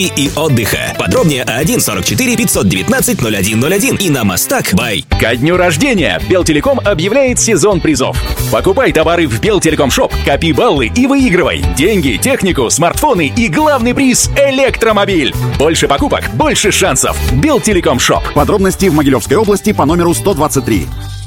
и отдыха. Подробнее 144 519 0101 и на Мастак Бай. Ко дню рождения Белтелеком объявляет сезон призов. Покупай товары в Белтелеком Шоп, копи баллы и выигрывай деньги, технику, смартфоны и главный приз — электромобиль. Больше покупок, больше шансов. Белтелеком Шоп. Подробности в Могилевской области по номеру 123.